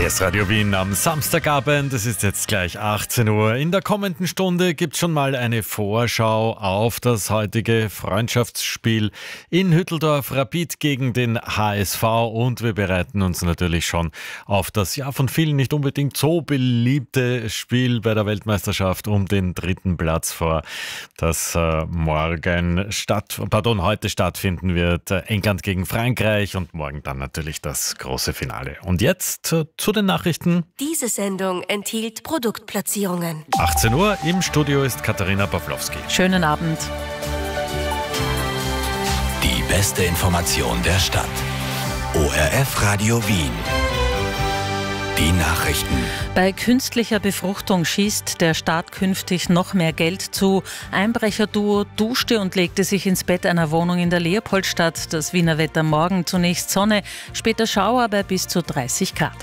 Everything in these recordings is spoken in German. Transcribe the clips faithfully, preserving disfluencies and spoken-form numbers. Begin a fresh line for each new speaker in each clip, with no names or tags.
Hier ist Radio Wien am Samstagabend, es ist jetzt gleich achtzehn Uhr. In der kommenden Stunde gibt es schon mal eine Vorschau auf das heutige Freundschaftsspiel in Hütteldorf, Rapid gegen den H S V, und wir bereiten uns natürlich schon auf das ja von vielen nicht unbedingt so beliebte Spiel bei der Weltmeisterschaft um den dritten Platz vor, das äh, morgen statt, pardon, heute stattfinden wird. England gegen Frankreich und morgen dann natürlich das große Finale. Und jetzt äh, zu den Nachrichten.
Diese Sendung enthielt Produktplatzierungen.
achtzehn Uhr, im Studio ist Katharina Pawlowski.
Schönen Abend.
Die beste Information der Stadt. O R F Radio Wien. Die Nachrichten.
Bei künstlicher Befruchtung schießt der Staat künftig noch mehr Geld zu. Einbrecherduo duschte und legte sich ins Bett einer Wohnung in der Leopoldstadt. Das Wiener Wetter morgen: zunächst Sonne, später Schauer bei bis zu dreißig Grad.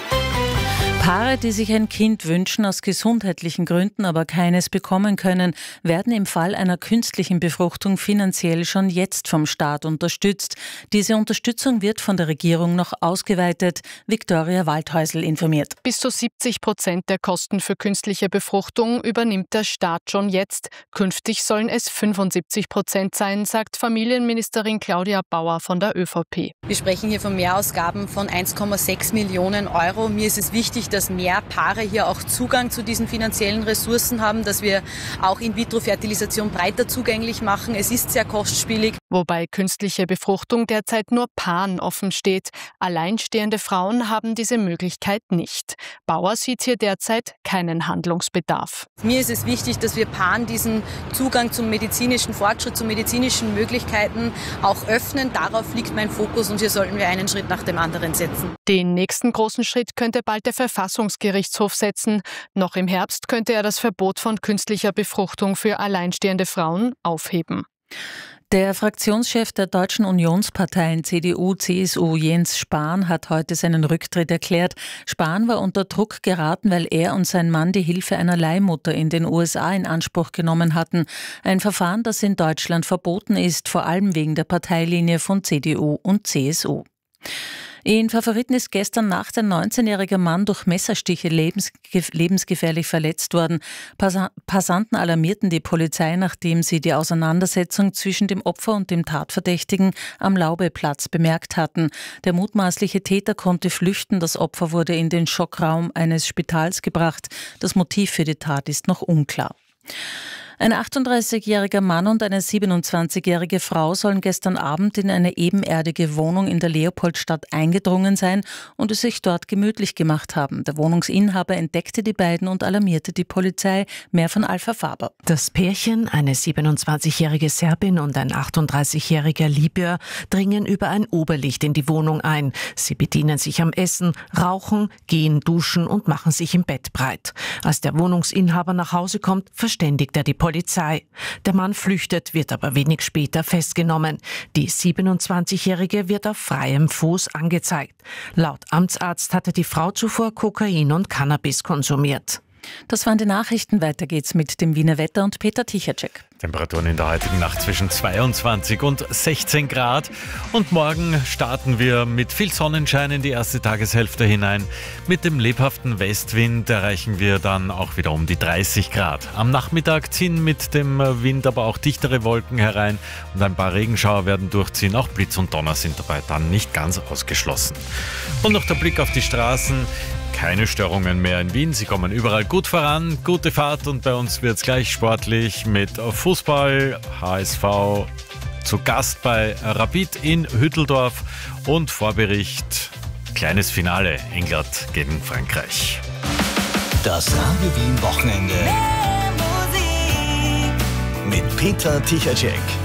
Paare, die sich ein Kind wünschen, aus gesundheitlichen Gründen aber keines bekommen können, werden im Fall einer künstlichen Befruchtung finanziell schon jetzt vom Staat unterstützt. Diese Unterstützung wird von der Regierung noch ausgeweitet. Viktoria Waldhäusl informiert.
Bis zu siebzig Prozent der Kosten für künstliche Befruchtung übernimmt der Staat schon jetzt. Künftig sollen es fünfundsiebzig Prozent sein, sagt Familienministerin Claudia Bauer von der ÖVP.
Wir sprechen hier von Mehrausgaben von eins Komma sechs Millionen Euro. Mir ist es wichtig, dass mehr Paare hier auch Zugang zu diesen finanziellen Ressourcen haben, dass wir auch In-vitro-Fertilisation breiter zugänglich machen. Es ist sehr kostspielig.
Wobei künstliche Befruchtung derzeit nur Paaren offen steht. Alleinstehende Frauen haben diese Möglichkeit nicht. Bauer sieht hier derzeit keinen Handlungsbedarf.
Mir ist es wichtig, dass wir Paaren diesen Zugang zum medizinischen Fortschritt, zu medizinischen Möglichkeiten auch öffnen. Darauf liegt mein Fokus und hier sollten wir einen Schritt nach dem anderen setzen.
Den nächsten großen Schritt könnte bald der Verfassungsgerichtshof setzen. Noch im Herbst könnte er das Verbot von künstlicher Befruchtung für alleinstehende Frauen aufheben.
Der Fraktionschef der Deutschen Unionsparteien C D U C S U, Jens Spahn, hat heute seinen Rücktritt erklärt. Spahn war unter Druck geraten, weil er und sein Mann die Hilfe einer Leihmutter in den U S A in Anspruch genommen hatten. Ein Verfahren, das in Deutschland verboten ist, vor allem wegen der Parteilinie von C D U und C S U. In Favoriten ist gestern Nacht ein neunzehnjähriger Mann durch Messerstiche lebensgef- lebensgefährlich verletzt worden. Pass- Passanten alarmierten die Polizei, nachdem sie die Auseinandersetzung zwischen dem Opfer und dem Tatverdächtigen am Laubeplatz bemerkt hatten. Der mutmaßliche Täter konnte flüchten. Das Opfer wurde in den Schockraum eines Spitals gebracht. Das Motiv für die Tat ist noch unklar. Ein achtunddreißigjähriger Mann und eine siebenundzwanzigjährige Frau sollen gestern Abend in eine ebenerdige Wohnung in der Leopoldstadt eingedrungen sein und es sich dort gemütlich gemacht haben. Der Wohnungsinhaber entdeckte die beiden und alarmierte die Polizei. Mehr von Alpha Faber.
Das Pärchen, eine siebenundzwanzigjährige Serbin und ein achtunddreißigjähriger Libyer, dringen über ein Oberlicht in die Wohnung ein. Sie bedienen sich am Essen, rauchen, gehen duschen und machen sich im Bett breit. Als der Wohnungsinhaber nach Hause kommt, verständigt er die Polizei. Der Mann flüchtet, wird aber wenig später festgenommen. Die siebenundzwanzigjährige wird auf freiem Fuß angezeigt. Laut Amtsarzt hatte die Frau zuvor Kokain und Cannabis konsumiert.
Das waren die Nachrichten. Weiter geht's mit dem Wiener Wetter und Peter Tichacek.
Temperaturen in der heutigen Nacht zwischen zweiundzwanzig und sechzehn Grad. Und morgen starten wir mit viel Sonnenschein in die erste Tageshälfte hinein. Mit dem lebhaften Westwind erreichen wir dann auch wieder um die dreißig Grad. Am Nachmittag ziehen mit dem Wind aber auch dichtere Wolken herein und ein paar Regenschauer werden durchziehen. Auch Blitz und Donner sind dabei dann nicht ganz ausgeschlossen. Und noch der Blick auf die Straßen. Keine Störungen mehr in Wien. Sie kommen überall gut voran. Gute Fahrt und bei uns wird es gleich sportlich mit Fußball. H S V zu Gast bei Rapid in Hütteldorf und Vorbericht. Kleines Finale. England gegen Frankreich.
Das Radio Wien Wochenende mit Peter Tichacek.